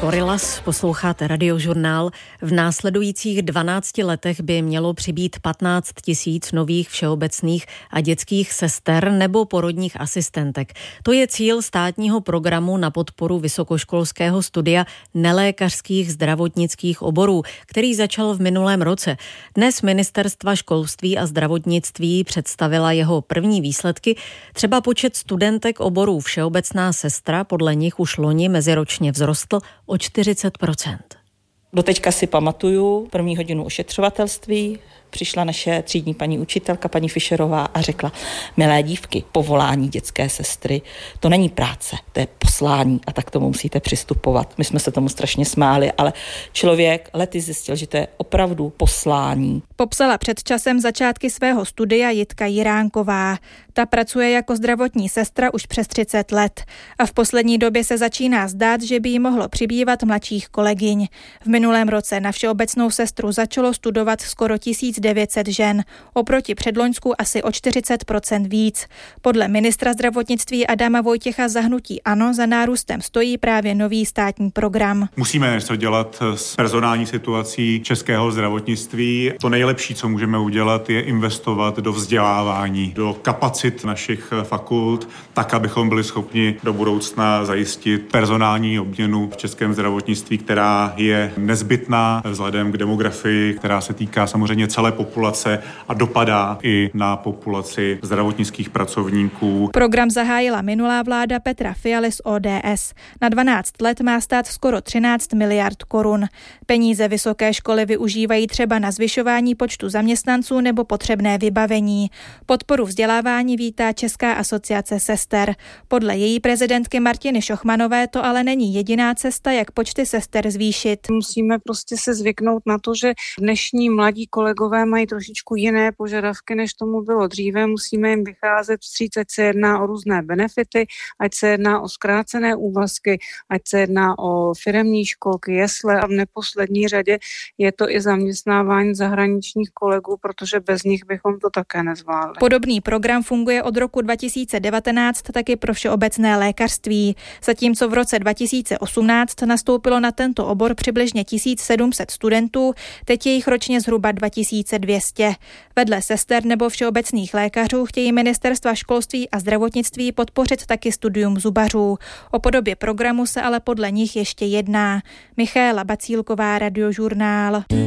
Gorillaz, posloucháte Radiožurnál. V následujících 12 letech by mělo přibýt 15 000 nových všeobecných a dětských sester nebo porodních asistentek. To je cíl státního programu na podporu vysokoškolského studia nelékařských zdravotnických oborů, který začal v minulém roce. Dnes Ministerstva školství a zdravotnictví představila jeho první výsledky. Třeba počet studentek oborů všeobecná sestra podle nich už loni meziročně vzrostl o 40%. Doteďka si pamatuju první hodinu ošetřovatelství. Přišla naše třídní paní učitelka, paní Fischerová, a řekla: milé dívky, povolání dětské sestry, to není práce, to je poslání a tak tomu musíte přistupovat. My jsme se tomu strašně smáli, ale člověk lety zjistil, že to je opravdu poslání. Popsala před časem začátky svého studia Jitka Jiránková. Ta pracuje jako zdravotní sestra už přes 30 let a v poslední době se začíná zdát, že by jí mohlo přibývat mladších kolegyň. V minulém roce na všeobecnou sestru začalo studovat skoro 1900 žen, oproti předloňsku asi o 40% víc. Podle ministra zdravotnictví Adama Vojtěcha za hnutí ANO za nárůstem stojí právě nový státní program. Musíme něco dělat s personální situací českého zdravotnictví. To nejlepší, co můžeme udělat, je investovat do vzdělávání, do kapacit našich fakult, tak, abychom byli schopni do budoucna zajistit personální obměnu v českém zdravotnictví, která je nezbytná vzhledem k demografii, která se týká samozřejmě celé populace a dopadá i na populaci zdravotnických pracovníků. Program zahájila minulá vláda Petra Fialy z ODS. Na 12 let má stát skoro 13 miliard korun. Peníze vysoké školy využívají třeba na zvyšování počtu zaměstnanců nebo potřebné vybavení. Podporu vzdělávání vítá Česká asociace sester. Podle její prezidentky Martiny Šochmanové to ale není jediná cesta, jak počty sester zvýšit. Musíme prostě se zvyknout na to, že dnešní mladí kolegové mají trošičku jiné požadavky, než tomu bylo dříve. Musíme jim vycházet vstříc, ať se jedná o různé benefity, ať se jedná o zkrácené úvazky, ať se jedná o firemní školky, jesle a v neposlední řadě je to i zaměstnávání zahraničních kolegů, protože bez nich bychom to také nezvládli. Podobný program funguje od roku 2019 taky pro všeobecné lékařství. Zatímco v roce 2018 nastoupilo na tento obor přibližně 1700 studentů, teď je jich ročně zhruba 2200. Vedle sester nebo všeobecných lékařů chtějí ministerstva školství a zdravotnictví podpořit taky studium zubařů. O podobě programu se ale podle nich ještě jedná. Michaela Bacílková, Radiožurnál.